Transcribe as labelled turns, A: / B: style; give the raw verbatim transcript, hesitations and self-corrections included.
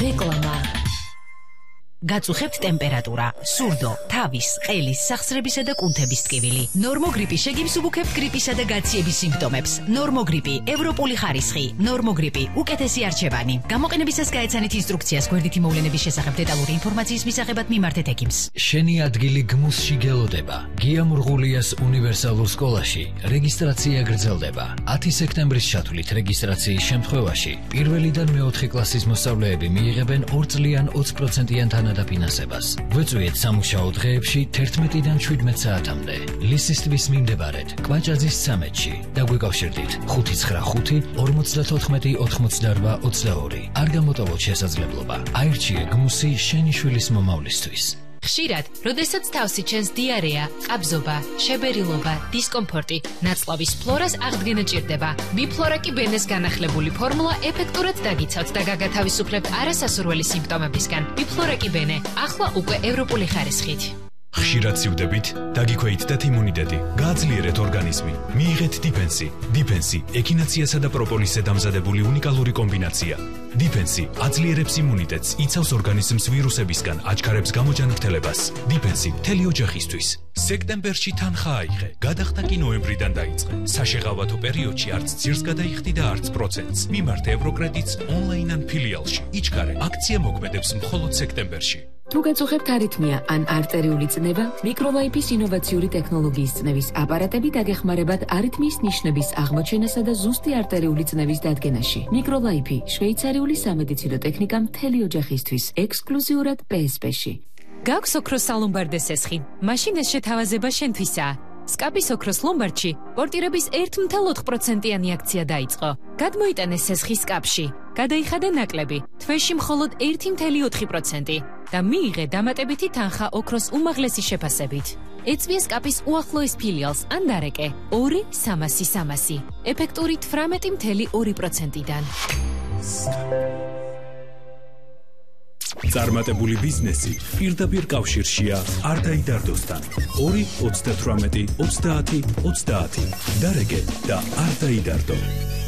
A: რეკლამა. გაწუხებთ ტემპერატურა, სურდო, თავის, ყელის, სახსრებისა და კუნთების ტკივილი. ნორმოგრიპი შეგიმსუბუქებთ გრიპისა და გაციების სიმპტომებს. ნორმოგრიპი, ევროპული ხარისხი, ნორმოგრიპი, უკეთესი არჩევანი. გამოყენებისას გაეცანით ინსტრუქციას გვერდითი მოვლენების შესახებ დეტალური ინფორმაციის მისაღებად მიმართეთ ექიმს.
B: შენი ადგილი გმუსში გელოდება. გია მურღულიას უნივერსალურ სკოლაში რეგისტრაცია გრძელდება. ათი სექტემბრის ჩათვლით რეგისტრაციის შემთხვევაში პირველიდან მეოთხე კლასის მოსწავლეები მიიღებენ ორწლიან ოცი პროცენტიან დაფინანსებას. გვეწვიეთ სამუშაო დღეებში თერთმეტიდან შვიდმეტ საათამდე. ლისის ტბის მიმდებარედ, კვაჭაძის ცამეტში. დაგვიკავშირდით ხუთი ცხრა ხუთი ორმოცდათოთხმეტი ოთხმოცდარვა ოცდაორი. არ გამოტოვოთ შესაძლებლობა. აირჩიე გმუსი შენი შვილის მომავლისთვის.
A: ხშირად, როდესაც თავსი ჩენს დიარეა, ყაბზობა, შებერილობა, დისკომფორტი, ნაწლავის ფლორას აღდგენა ჭირდება. ბიფლორაკი ბენეს განახლებული ფორმულა ეფექტურად დაგიცავთ და გაგათავისუფლებთ არასასურველი სიმპტომებისგან. ბიფლორაკი ბენე, ახლა უკვე ევროპული ხარისხით.
C: ხშირად სივდებით, დაგიქვეითდათ იმუნიტეტი, გააძლიერეთ ორგანიზმი. მიიღეთ დიფენსი. დიფენსი ექინაციასა და პროპოლისზე დამზადებული უნიკალური კომბინაცია. დიფენსი აძლიერებს იმუნიტეტს, იცავს ორგანიზმს ვირუსებისგან, აჩქარებს გამოჯანმრთელებას. დიფენსი მთელი ოჯახისთვის. სექტემბერში თანხა აიღე, გადახდა კი ნოემბრიდან დაიწყე. საშეღავათო პერიოდში არც ძირს გადაიხდი და არც პროცენტს. მიმართე ევროკრედიტს ონლაინ ან ფილიალში. იჩქარე, აქცია მოქმედებს მხოლოდ სექტემბერში.
D: თუ გაწუხებთ არითმია ან არტერიული წნევა, მიკროლაიფის ინოვაციური ტექნოლოგიის წნევის აპარატები დაგეხმარებათ არითმიის ნიშნების აღმოჩენასა და ზუსტი არტერიული წნევის დადგენაში. მიკროლაიფი, შვეიცარიული სამედიცინო ტექნიკა მთელი ოჯახისთვის, ექსკლუზიურად პე ეს პე-ში.
A: გაქვს ოქროს სალომბარდე სესხი, მაშინ ეს შეთავაზება შენთვისაა. სკაპის ოქროს ლომბარდში პორტირების ერთი წუთი ოთხ პროცენტიანი აქცია დაიწყო. გადმოიტანეს სესხი სკაპში. გადაიხადა ნაკლები, თვეში მხოლოდ ერთი წუთი ოთხ პროცენტი და მიიღე დამატებითი თანხა ოქროს უმაღლესი შეფასებით. ეწვია სკაპის უახლოეს ფილიალს ან დარეკე ორი სამასი სამასი, ეფექტური თვრამეტი წუთი ორი პროცენტიდან.
C: წარმატებული ბიზნესი პირდაპირ კავშირშია არ დაიდარდოსთან. ორი ოცდათვრამეტი ოცდაათი ოცდაათი. დარეკე და არ დაიდარდო.